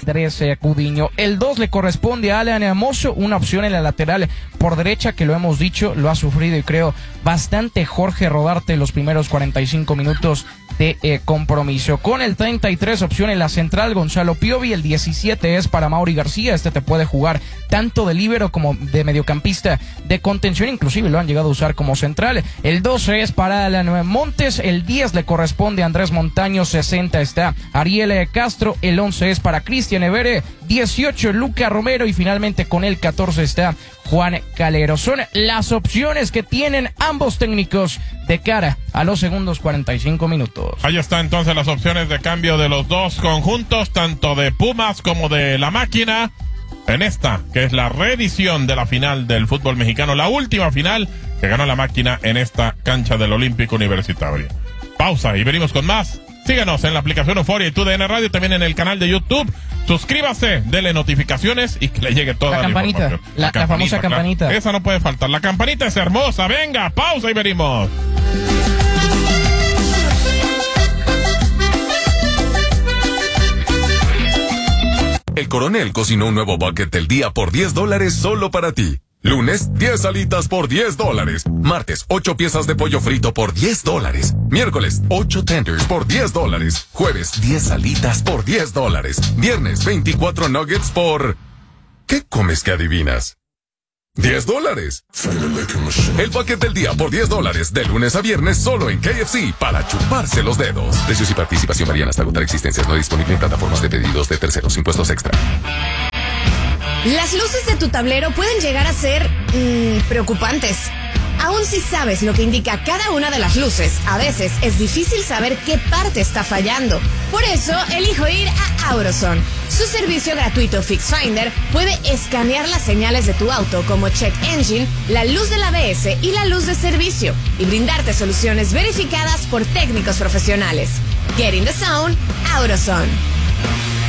Andrés Gudiño. El 2 le corresponde a Alan Mozo, una opción en la lateral por derecha que lo hemos dicho, lo ha sufrido y creo bastante Jorge Rodarte los primeros 45 minutos de compromiso. Con el 33 opción en la central Gonzalo Piovi, el 17 es para Mauri García, te puede jugar tanto de líbero como de mediocampista de contención, inclusive lo han llegado a usar como central. El 12 es para Alan Montes, el 10 le corresponde a Andrés Montaño, 60 está Ariel Castro, el 11 es para Cristian Evere, 18 Luca Romero y finalmente con el 14 está Juan Calero. Son las opciones que tienen ambos técnicos de cara a los segundos 45 minutos. Ahí está entonces las opciones de cambio de los dos conjuntos, tanto de Pumas como de la Máquina, en esta, que es la reedición de la final del fútbol mexicano, la última final que ganó la Máquina en esta cancha del Olímpico Universitario. Pausa y venimos con más. Síganos en la aplicación Euforia y TUDN Radio, también en el canal de YouTube. Suscríbase, dele notificaciones y que le llegue toda la campanita, información. la famosa campanita. Claro, esa no puede faltar. La campanita es hermosa. Venga, pausa y venimos. El Coronel cocinó un nuevo bucket del día por $10 solo para ti. Lunes, 10 alitas por $10. Martes, 8 piezas de pollo frito por $10. Miércoles, 8 tenders por $10. Jueves, 10 alitas por $10. Viernes, 24 nuggets por... ¿Qué comes que adivinas? $10. El paquete del día por $10, de lunes a viernes solo en KFC, para chuparse los dedos. Precios y participación varían hasta agotar existencias. No disponible en plataformas de pedidos de terceros. Impuestos extra. Las luces de tu tablero pueden llegar a ser preocupantes. Aún si sabes lo que indica cada una de las luces, a veces es difícil saber qué parte está fallando. Por eso, elijo ir a Auroson. Su servicio gratuito Fix Finder puede escanear las señales de tu auto como Check Engine, la luz del ABS y la luz de servicio, y brindarte soluciones verificadas por técnicos profesionales. Get in the zone, Auroson.